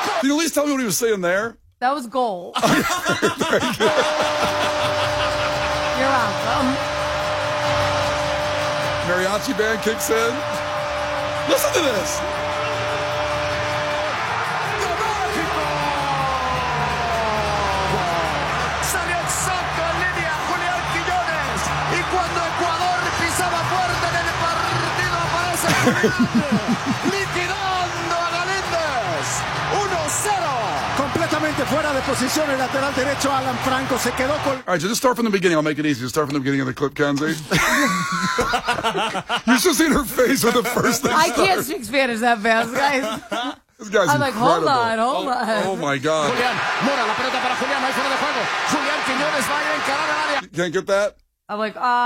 Can you at least tell me what he was saying there? That was goal. Very good. You're welcome. Mariachi band kicks in. Listen to this. Salió exacto en línea Julián Quiñones. Y cuando Ecuador pisaba fuerte en el partido aparece Julián liquidando a Galíndez. 1-0. Completamente fuera de posición el lateral derecho Alan Franco. Se quedó con... All right, so just start from the beginning. I'll make it easy. Just start from the beginning of the clip, Kenzie. You should have seen her face when the first thing I started. can't speak Spanish that fast, guys. This guy's I'm like, incredible. hold on. Oh, my God. Julián, Mora, la pelota para Julián, ahí fuera de juego. Julián Quiñones va a ir a encarar al área. You can't get that? I'm like,